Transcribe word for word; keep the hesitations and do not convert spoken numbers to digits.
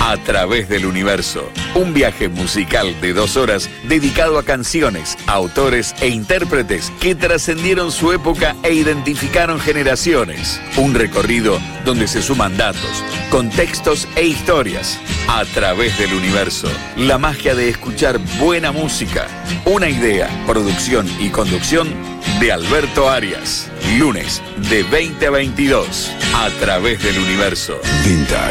A través del universo. Un viaje musical de dos horas dedicado a canciones, autores e intérpretes que trascendieron su época e identificaron generaciones. Un recorrido donde se suman datos, contextos e historias. A través del universo. La magia de escuchar buena música. Una idea, producción y conducción de Alberto Arias. Lunes de veinte a veintidós. A través del universo. Vintage.